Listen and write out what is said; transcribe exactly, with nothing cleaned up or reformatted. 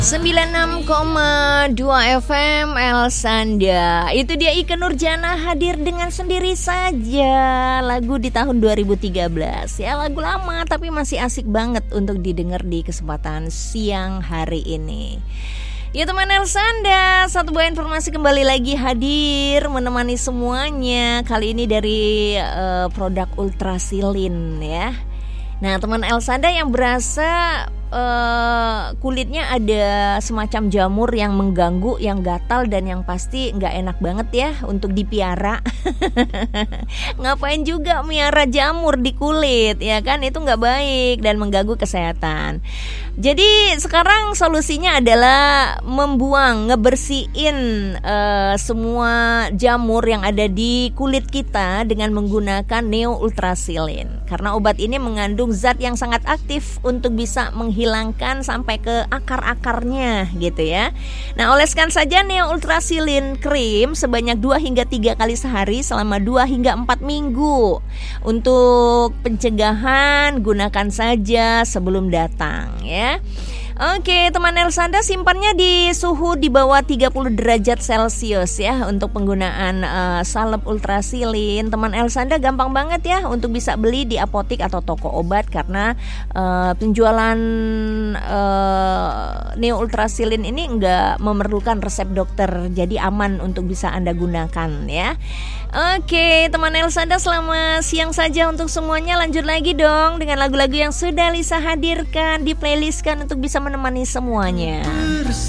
sembilan puluh enam koma dua F M Elsanda. Itu dia Ikke Nurjana hadir dengan Sendiri Saja, lagu di tahun dua ribu tiga belas. Ya, lagu lama tapi masih asik banget untuk didengar di kesempatan siang hari ini. Ya teman Elsanda, satu buah informasi kembali lagi hadir menemani semuanya. Kali ini dari uh, produk Ultrasilin ya. Nah teman Elsanda yang berasa Uh, kulitnya ada semacam jamur yang mengganggu, yang gatal dan yang pasti nggak enak banget ya untuk dipiara. Ngapain juga miara jamur di kulit ya kan, itu nggak baik dan mengganggu kesehatan. Jadi sekarang solusinya adalah membuang, ngebersihin uh, semua jamur yang ada di kulit kita dengan menggunakan Neo Ultrasilin. Karena obat ini mengandung zat yang sangat aktif untuk bisa menghilangkan sampai ke akar-akarnya gitu ya. Nah, oleskan saja Neo Ultrasilin Cream sebanyak dua hingga tiga kali sehari selama dua hingga empat minggu. Untuk pencegahan gunakan saja sebelum datang ya. Oke teman Elsanda, simpannya di suhu di bawah tiga puluh derajat Celcius ya untuk penggunaan uh, salep Ultrasilin. Teman Elsanda gampang banget ya untuk bisa beli di apotik atau toko obat karena uh, penjualan uh, Neo Ultrasilin ini enggak memerlukan resep dokter, jadi aman untuk bisa Anda gunakan ya. Oke teman Elsanda, selamat siang saja untuk semuanya. Lanjut lagi dong dengan lagu-lagu yang sudah Lisa hadirkan, di playlistkan untuk bisa menemani semuanya.